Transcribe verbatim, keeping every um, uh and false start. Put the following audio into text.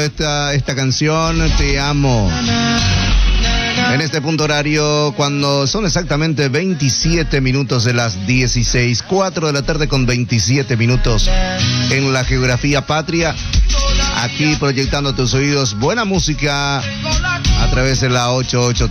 esta, esta canción, Te Amo. En este punto horario, cuando son exactamente veintisiete minutos de las dieciséis, cuatro de la tarde con veintisiete minutos en la geografía patria, aquí proyectando tus oídos buena música a través de la ochocientos ochenta y